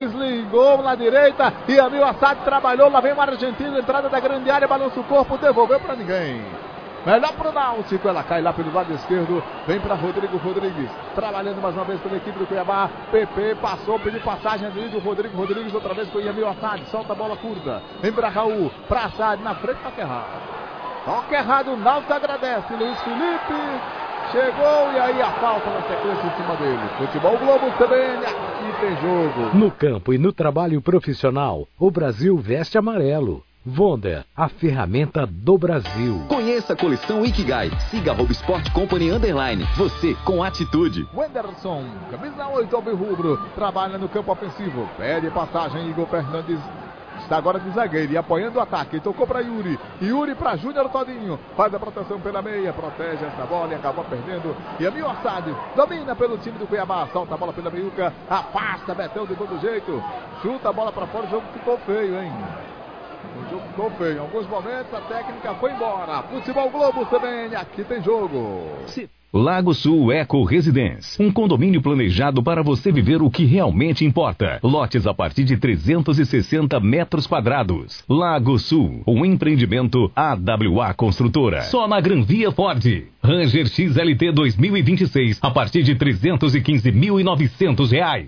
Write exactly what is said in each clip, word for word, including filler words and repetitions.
Deslingou na direita e Amil Assad trabalhou. Lá vem o argentino, entrada da grande área, balança o corpo, devolveu para ninguém. Melhor pro Náutico, ela cai lá pelo lado esquerdo, vem para Rodrigo Rodrigues, trabalhando mais uma vez pela equipe do Cuiabá. P P passou, pediu passagem ali do Rodrigo Rodrigues, outra vez com o Yamil Assad, solta a bola curta, vem para Raul, para Assad, na frente, toque errado. Toque errado, o Náutico agradece, Luiz Felipe chegou e aí a falta na sequência em cima dele. Futebol Globo C B N, aqui tem jogo. No campo e no trabalho profissional, o Brasil veste amarelo. Wonder, a ferramenta do Brasil. Conheça a coleção Ikigai. Siga arroba Sport Company Underline. Você com atitude. Wenderson, camisa oito, alvirrubro, trabalha no campo ofensivo. Pede passagem, Igor Fernandes está agora de zagueiro e apoiando o ataque. Tocou para Yuri. Yuri para Júnior Todinho. Faz a proteção pela meia. Protege essa bola e acabou perdendo. E Amil Assad domina pelo time do Cuiabá. Solta a bola pela meiuca. Afasta Betão de todo jeito. Chuta a bola para fora. O jogo ficou feio, hein? O jogo ficou feio. Em alguns momentos a técnica foi embora. Futebol Globo C B N. Aqui tem jogo. Lago Sul Eco Residence, um condomínio planejado para você viver o que realmente importa. Lotes a partir de trezentos e sessenta metros quadrados. Lago Sul, um empreendimento A W A Construtora. Só na Gran Via Ford. Ranger X L T dois mil e vinte e seis a partir de trezentos e quinze mil e novecentos reais.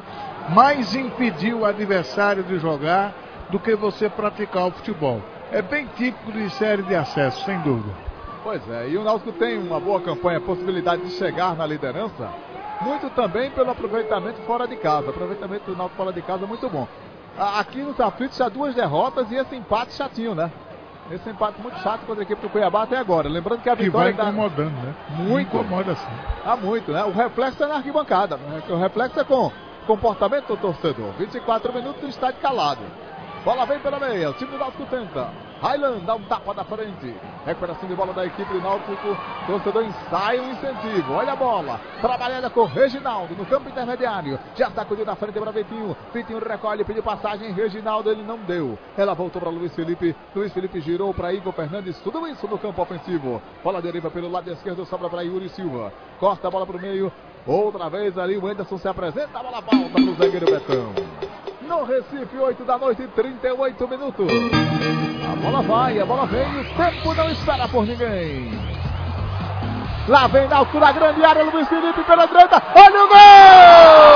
Mais impediu o adversário de jogar do que você praticar o futebol. É bem típico de série de acesso, sem dúvida. Pois é, e o Náutico tem uma boa campanha, possibilidade de chegar na liderança, muito também pelo aproveitamento fora de casa. O aproveitamento do Náutico fora de casa é muito bom. Aqui nos aflitos já duas derrotas e esse empate chatinho, né? Esse empate muito chato contra a equipe do Cuiabá até agora. Lembrando que a vitória... Que vai incomodando, né? Muito. Incomoda assim. Ah, muito, né? O reflexo é na arquibancada. O reflexo é com comportamento do torcedor. vinte e quatro minutos no estádio calado. Bola vem pela meia, o time do Náutico tenta. Highland dá um tapa da frente. Recuperação de bola da equipe do Náutico. Torcedor ensaia o incentivo. Olha a bola. Trabalhada com Reginaldo no campo intermediário. Já sacudiu na frente para Vitinho. Vitinho recolhe, pediu passagem. Reginaldo, ele não deu. Ela voltou para Luiz Felipe. Luiz Felipe girou para Igor Fernandes. Tudo isso no campo ofensivo. Bola deriva pelo lado esquerdo, sobra para Yuri Silva. Corta a bola para o meio. Outra vez ali o Anderson se apresenta. A bola volta para o zagueiro Betão. No Recife, oito da noite, trinta e oito minutos. A bola vai, a bola vem, o tempo não espera por ninguém. Lá vem Náutico na grande área, Luiz Felipe pela direita, olha o gol!